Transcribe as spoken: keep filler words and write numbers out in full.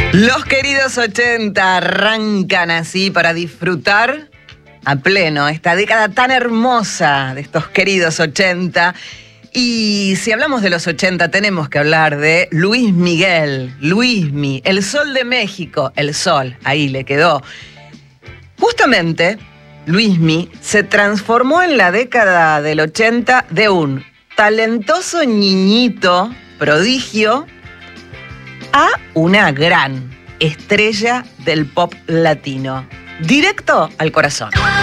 Los queridos ochenta arrancan así para disfrutar a pleno esta década tan hermosa de estos queridos ochenta. Y si hablamos de los ochenta tenemos que hablar de Luis Miguel, Luismi, el Sol de México, el Sol, ahí le quedó. Justamente, Luismi se transformó en la década del ochenta de un talentoso niñito, prodigio, a una gran estrella del pop latino. Directo al corazón.